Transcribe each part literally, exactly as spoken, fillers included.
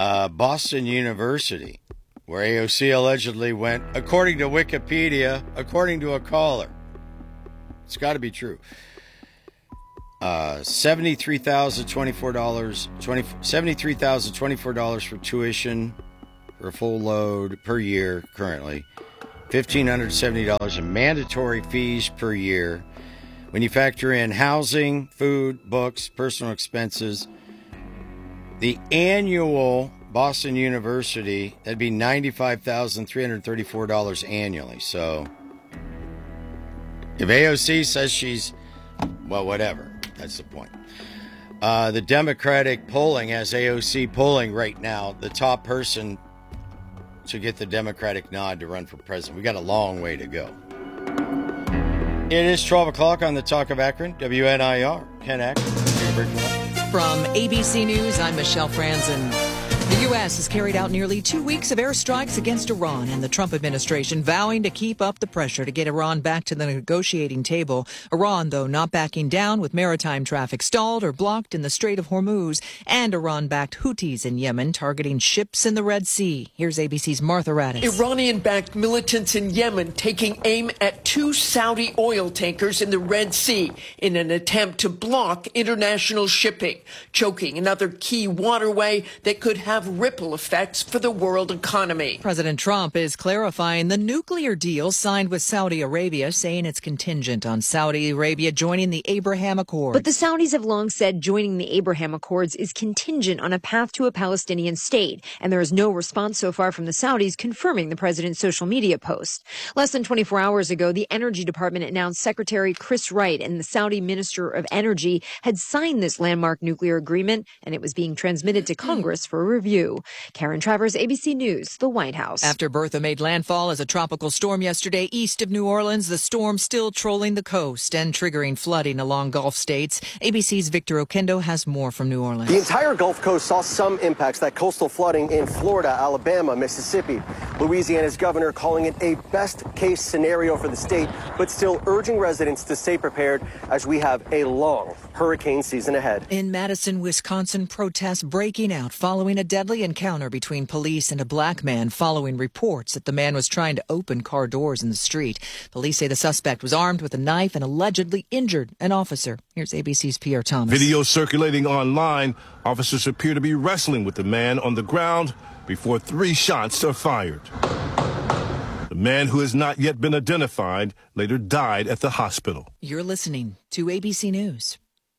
Uh, Boston University, where A O C allegedly went, according to Wikipedia, according to a caller. It's got to be true. Uh, seventy-three thousand twenty-four dollars, seventy-three thousand twenty-four dollars for tuition for a full load per year currently. one thousand five hundred seventy dollars in mandatory fees per year. When you factor in housing, food, books, personal expenses, the annual Boston University, that'd be ninety-five thousand three hundred thirty-four dollars annually. So if A O C says she's, well, whatever. That's the point. Uh, the Democratic polling has A O C polling right now, the top person to get the Democratic nod to run for president. We got a long way to go. It is twelve o'clock on the Talk of Akron, W N I R. Ken Akron. From A B C News, I'm Michelle Franzen. The U S has carried out nearly two weeks of airstrikes against Iran, and the Trump administration vowing to keep up the pressure to get Iran back to the negotiating table. Iran, though, not backing down, with maritime traffic stalled or blocked in the Strait of Hormuz, and Iran-backed Houthis in Yemen targeting ships in the Red Sea. Here's A B C's Martha Raddatz. Iranian-backed militants in Yemen taking aim at two Saudi oil tankers in the Red Sea in an attempt to block international shipping, choking another key waterway that could have ripple effects for the world economy. President Trump is clarifying the nuclear deal signed with Saudi Arabia, saying it's contingent on Saudi Arabia joining the Abraham Accords. But the Saudis have long said joining the Abraham Accords is contingent on a path to a Palestinian state, and there is no response so far from the Saudis confirming the president's social media post. Less than twenty-four hours ago, the Energy Department announced Secretary Chris Wright and the Saudi Minister of Energy had signed this landmark nuclear agreement, and it was being transmitted to Congress for review. Karen Travers, A B C News, the White House. After Bertha made landfall as a tropical storm yesterday east of New Orleans, the storm still trolling the coast and triggering flooding along Gulf states. A B C's Victor Oquendo has more from New Orleans. The entire Gulf Coast saw some impacts, that coastal flooding in Florida, Alabama, Mississippi. Louisiana's governor calling it a best-case scenario for the state, but still urging residents to stay prepared as we have a long hurricane season ahead. In Madison, Wisconsin, protests breaking out following a deadly encounter between police and a black man following reports that the man was trying to open car doors in the street. Police say the suspect was armed with a knife and allegedly injured an officer. Here's A B C's Pierre Thomas. Video circulating online. Officers appear to be wrestling with the man on the ground before three shots are fired. The man, who has not yet been identified, later died at the hospital. You're listening to A B C News.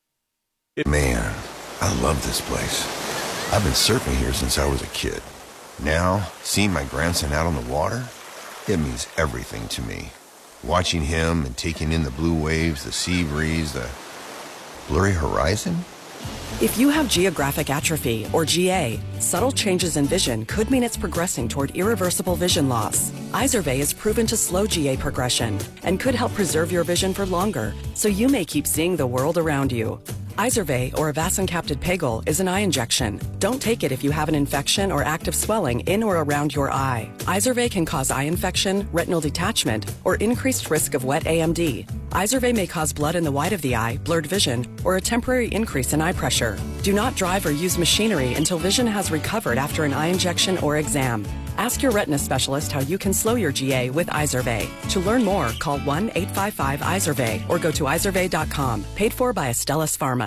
Man, I love this place. I've been surfing here since I was a kid. Now, seeing my grandson out on the water, it means everything to me. Watching him and taking in the blue waves, the sea breeze, the blurry horizon. If you have geographic atrophy, or G A, subtle changes in vision could mean it's progressing toward irreversible vision loss. Izervay is proven to slow G A progression and could help preserve your vision for longer, so you may keep seeing the world around you. Izervay, or avacincaptad pegol, is an eye injection. Don't take it if you have an infection or active swelling in or around your eye. Izervay can cause eye infection, retinal detachment, or increased risk of wet A M D. Izervay may cause blood in the white of the eye, blurred vision, or a temporary increase in eye pressure. Do not drive or use machinery until vision has recovered after an eye injection or exam. Ask your retina specialist how you can slow your G A with Izervay. To learn more, call one eight five five Izervay or go to izervay dot com. Paid for by Astellas Pharma.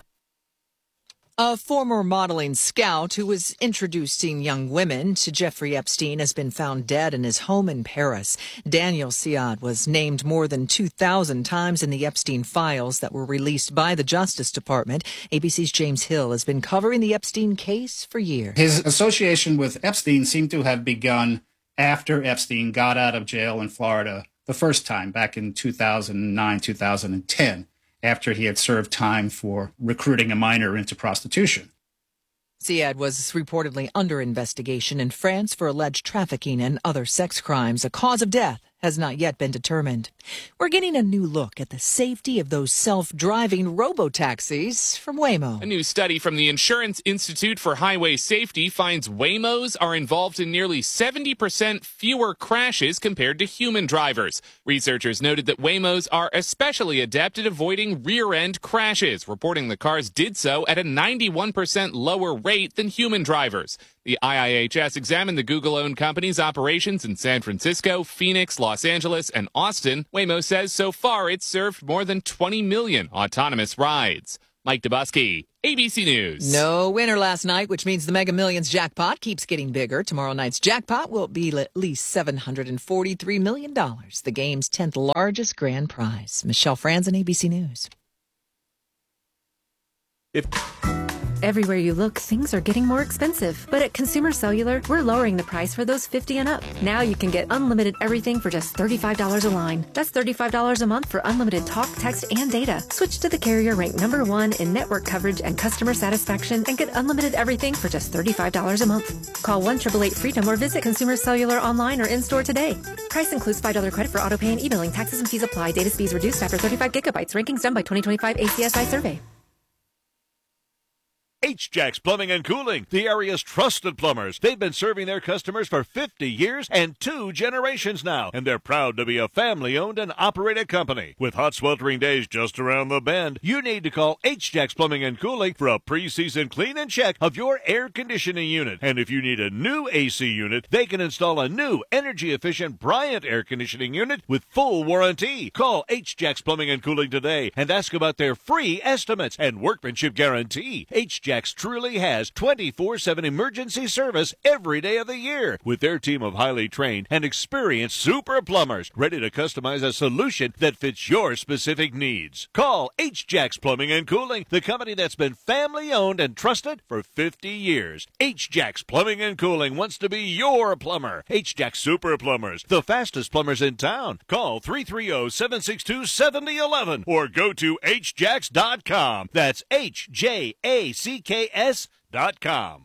A former modeling scout who was introducing young women to Jeffrey Epstein has been found dead in his home in Paris. Daniel Siad was named more than two thousand times in the Epstein files that were released by the Justice Department. A B C's James Hill has been covering the Epstein case for years. His association with Epstein seemed to have begun after Epstein got out of jail in Florida the first time, back in two thousand nine, two thousand ten. After he had served time for recruiting a minor into prostitution. Siad was reportedly under investigation in France for alleged trafficking and other sex crimes. A cause of death has not yet been determined. We're getting a new look at the safety of those self-driving robo-taxis from Waymo. A new study from the Insurance Institute for Highway Safety finds Waymos are involved in nearly seventy percent fewer crashes compared to human drivers. Researchers noted that Waymos are especially adept at avoiding rear-end crashes, reporting the cars did so at a ninety-one percent lower rate than human drivers. The I I H S examined the Google-owned company's operations in San Francisco, Phoenix, Los Angeles, and Austin. Waymo says so far it's served more than twenty million autonomous rides. Mike Dubusky, A B C News. No winner last night, which means the Mega Millions jackpot keeps getting bigger. Tomorrow night's jackpot will be at least seven hundred forty-three million dollars, the game's tenth largest grand prize. Michelle Franzen, A B C News. If Everywhere you look, things are getting more expensive. But at Consumer Cellular, we're lowering the price for those fifty and up. Now you can get unlimited everything for just thirty-five dollars a line. That's thirty-five dollars a month for unlimited talk, text, and data. Switch to the carrier ranked number one in network coverage and customer satisfaction and get unlimited everything for just thirty-five dollars a month. Call one eight eight eight FREEDOM or visit Consumer Cellular online or in-store today. Price includes five dollars credit for auto pay and e-billing. Taxes and fees apply. Data speeds reduced after thirty-five gigabytes. Rankings done by twenty twenty-five A C S I survey. H-Jacks Plumbing and Cooling, the area's trusted plumbers. They've been serving their customers for fifty years and two generations now, and they're proud to be a family-owned and operated company. With hot, sweltering days just around the bend, you need to call H-Jacks Plumbing and Cooling for a pre-season clean and check of your air conditioning unit. And if you need a new A C unit, they can install a new energy-efficient Bryant air conditioning unit with full warranty. Call H-Jacks Plumbing and Cooling today and ask about their free estimates and workmanship guarantee. H-Jacks truly has twenty-four seven emergency service every day of the year with their team of highly trained and experienced super plumbers ready to customize a solution that fits your specific needs. Call H-Jacks Plumbing and Cooling, the company that's been family owned and trusted for fifty years. H-Jacks Plumbing and Cooling wants to be your plumber. H-Jacks Super Plumbers, the fastest plumbers in town. Call three three zero, seven six two, seven zero one one or go to H jacks dot com. That's H J A C K S dot com.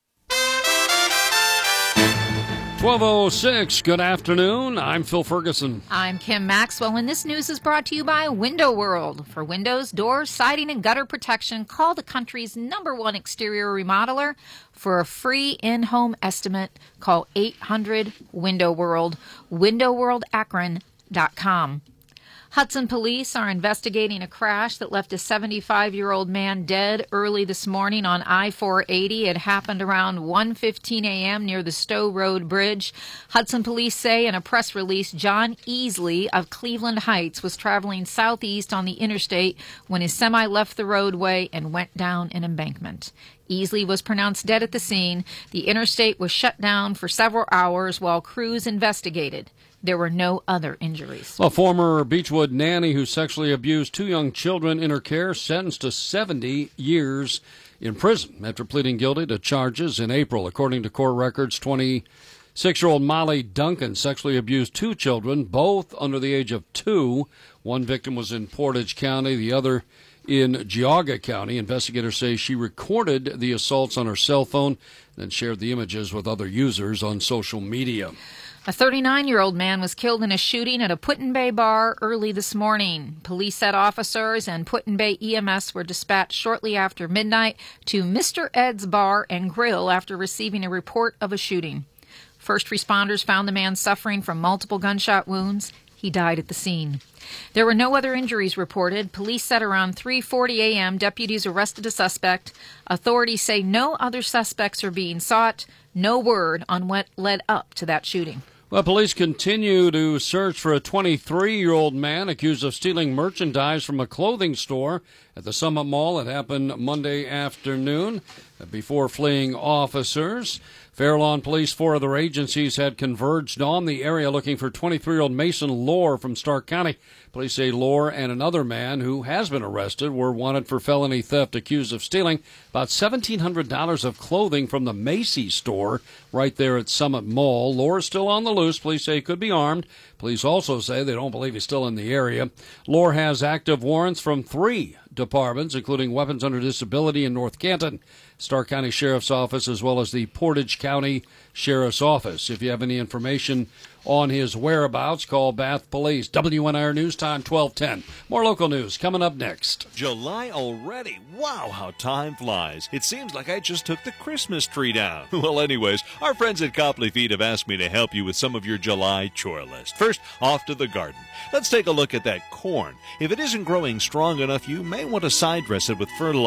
twelve oh six, good afternoon. I'm Phil Ferguson. I'm Kim Maxwell, and this news is brought to you by Window World. For windows, doors, siding, and gutter protection, call the country's number one exterior remodeler. For a free in-home estimate, call eight hundred window world, window world akron dot com. Hudson police are investigating a crash that left a seventy-five-year-old man dead early this morning on I four eighty. It happened around one fifteen a.m. near the Stowe Road Bridge. Hudson police say in a press release, John Easley of Cleveland Heights was traveling southeast on the interstate when his semi left the roadway and went down an embankment. Easley was pronounced dead at the scene. The interstate was shut down for several hours while crews investigated. There were no other injuries. A former Beechwood nanny who sexually abused two young children in her care sentenced to seventy years in prison after pleading guilty to charges in April. According to court records, twenty-six-year-old Molly Duncan sexually abused two children, both under the age of two. One victim was in Portage County, the other in Geauga County. Investigators say she recorded the assaults on her cell phone, then shared the images with other users on social media. A thirty-nine-year-old man was killed in a shooting at a Put-in-Bay bar early this morning. Police said officers and Put-in-Bay E M S were dispatched shortly after midnight to Mister Ed's Bar and Grill after receiving a report of a shooting. First responders found the man suffering from multiple gunshot wounds. He died at the scene. There were no other injuries reported. Police said around three forty a.m. deputies arrested a suspect. Authorities say no other suspects are being sought. No word on what led up to that shooting. Well, police continue to search for a twenty-three-year-old man accused of stealing merchandise from a clothing store at the Summit Mall. It happened Monday afternoon before fleeing officers. Fair Lawn Police, four other agencies had converged on the area looking for twenty-three-year-old Mason Lohr from Stark County. Police say Lohr and another man who has been arrested were wanted for felony theft, accused of stealing about seventeen hundred dollars of clothing from the Macy's store right there at Summit Mall. Lohr is still on the loose. Police say he could be armed. Police also say they don't believe he's still in the area. Lohr has active warrants from three departments, including Weapons Under Disability in North Canton, Stark County Sheriff's Office, as well as the Portage County Sheriff's Office. If you have any information on his whereabouts, call Bath Police. W N I R News Time, twelve ten. More local news coming up next. July already? Wow, how time flies. It seems like I just took the Christmas tree down. Well, anyways, our friends at Copley Feed have asked me to help you with some of your July chore list. First, off to the garden. Let's take a look at that corn. If it isn't growing strong enough, you may want to side dress it with fertilizer.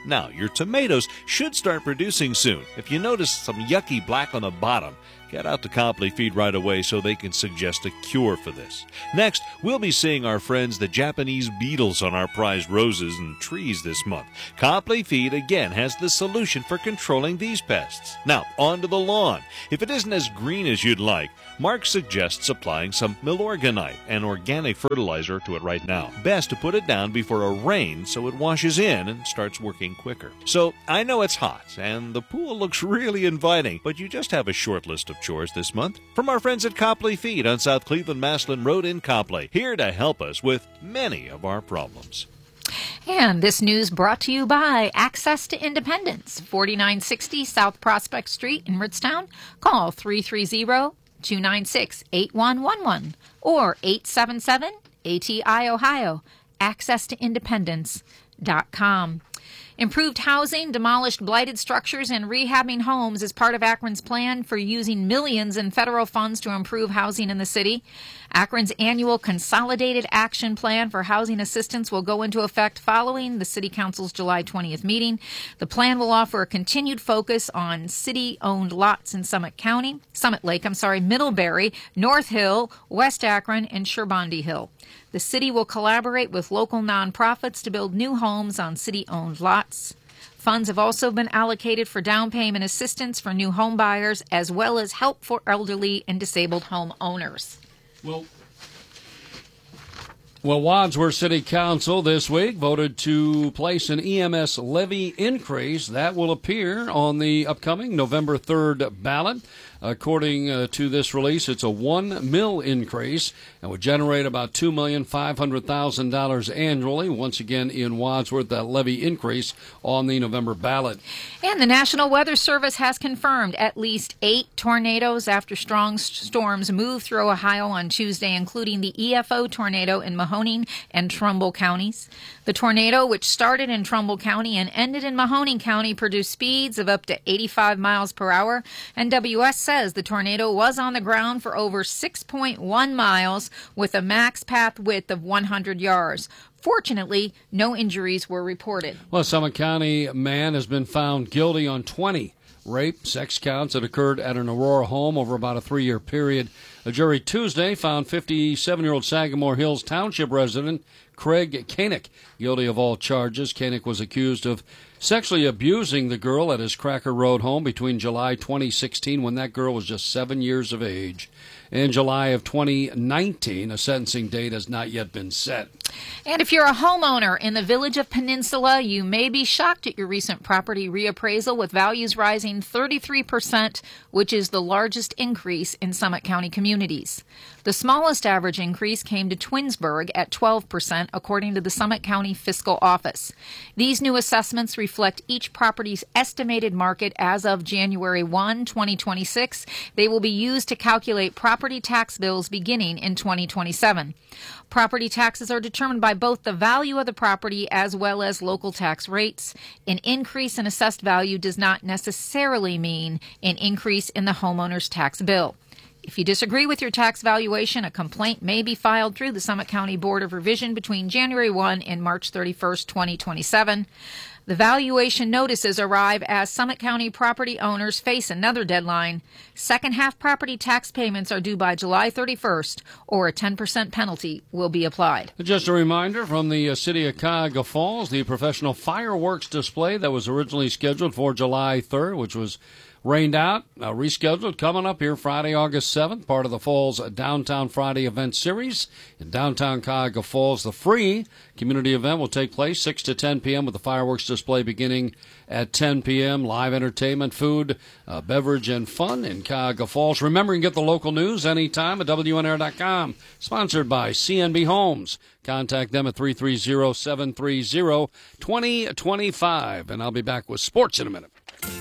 Now, your tomatoes should start producing soon. If you notice some yucky black on the bottom, get out to Copley Feed right away so they can suggest a cure for this. Next, we'll be seeing our friends the Japanese beetles on our prized roses and trees this month. Copley Feed again has the solution for controlling these pests. Now, on to the lawn. If it isn't as green as you'd like, Mark suggests applying some Milorganite, an organic fertilizer, to it right now. Best to put it down before a rain so it washes in and starts working quicker. So, I know it's hot and the pool looks really inviting, but you just have a short list of chores this month. From our friends at Copley Feed on South Cleveland-Maslin Road in Copley, here to help us with many of our problems. And this news brought to you by Access to Independence, forty-nine sixty South Prospect Street in Ritztown. Call three three zero, two nine six, eight one one one or eight seven seven, A T I Ohio, access to independence dot com. Improved housing, demolished blighted structures, and rehabbing homes is part of Akron's plan for using millions in federal funds to improve housing in the city. Akron's annual Consolidated Action Plan for Housing Assistance will go into effect following the City Council's July twentieth meeting. The plan will offer a continued focus on city-owned lots in Summit County, Summit Lake, I'm sorry, Middlebury, North Hill, West Akron, and Sherbondi Hill. The city will collaborate with local nonprofits to build new homes on city-owned lots. Funds have also been allocated for down payment assistance for new home buyers, as well as help for elderly and disabled home owners. Well, well, Wadsworth City Council this week voted to place an E M S levy increase that will appear on the upcoming November third ballot. According uh, to this release, it's a one mil increase and would generate about two million five hundred thousand dollars annually. Once again, in Wadsworth, that levy increase on the November ballot. And the National Weather Service has confirmed at least eight tornadoes after strong storms moved through Ohio on Tuesday, including the E F O tornado in Mahoning and Trumbull counties. The tornado, which started in Trumbull County and ended in Mahoning County, produced speeds of up to eighty-five miles per hour, and W S says the tornado was on the ground for over six point one miles with a max path width of one hundred yards. Fortunately, no injuries were reported. Well, a Summit County man has been found guilty on twenty rape, sex counts that occurred at an Aurora home over about a three-year period. A jury Tuesday found fifty-seven-year-old Sagamore Hills Township resident Craig Koenig guilty of all charges. Koenig was accused of sexually abusing the girl at his Cracker Road home between July twenty sixteen, when that girl was just seven years of age, and July of twenty nineteen. A sentencing date has not yet been set. And if you're a homeowner in the village of Peninsula, you may be shocked at your recent property reappraisal, with values rising thirty-three percent, which is the largest increase in Summit County communities. The smallest average increase came to Twinsburg at twelve percent, according to the Summit County Fiscal Office. These new assessments reflect each property's estimated market as of January first, twenty twenty-six. They will be used to calculate property tax bills beginning in twenty twenty-seven. Property taxes are determined by both the value of the property as well as local tax rates. An increase in assessed value does not necessarily mean an increase in the homeowner's tax bill. If you disagree with your tax valuation, a complaint may be filed through the Summit County Board of Revision between January first and March thirty-first, twenty twenty-seven. The valuation notices arrive as Summit County property owners face another deadline. Second half property tax payments are due by July thirty-first, or a ten percent penalty will be applied. Just a reminder from the uh, city of Cuyahoga Falls, the professional fireworks display that was originally scheduled for July third, which was rained out, uh, rescheduled, coming up here Friday, August seventh, part of the Falls Downtown Friday event series. In downtown Cuyahoga Falls, the free community event will take place six to ten p.m. with the fireworks display beginning at ten p.m. Live entertainment, food, uh, beverage, and fun in Cuyahoga Falls. Remember, you can get the local news anytime at W N R dot com. Sponsored by C N B Homes. Contact them at three three zero, seven three zero, two zero two five. And I'll be back with sports in a minute.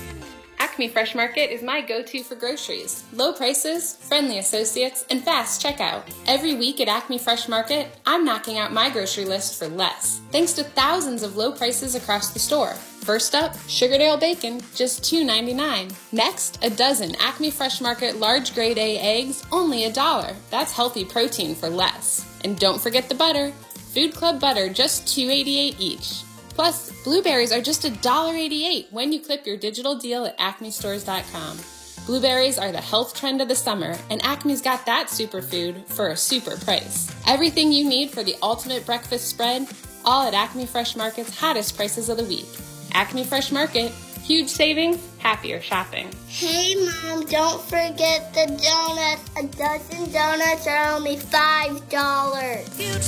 Acme Fresh Market is my go-to for groceries. Low prices, friendly associates, and fast checkout. Every week at Acme Fresh Market, I'm knocking out my grocery list for less, thanks to thousands of low prices across the store. First up, Sugardale bacon, just two ninety-nine. Next, a dozen Acme Fresh Market large grade A eggs, only a dollar. That's healthy protein for less. And don't forget the butter. Food Club butter, just two eighty-eight each. Plus, blueberries are just one dollar eighty-eight when you clip your digital deal at acme stores dot com. Blueberries are the health trend of the summer, and Acme's got that superfood for a super price. Everything you need for the ultimate breakfast spread, all at Acme Fresh Market's hottest prices of the week. Acme Fresh Market, huge savings, happier shopping. Hey Mom, don't forget the donuts. A dozen donuts are only five dollars.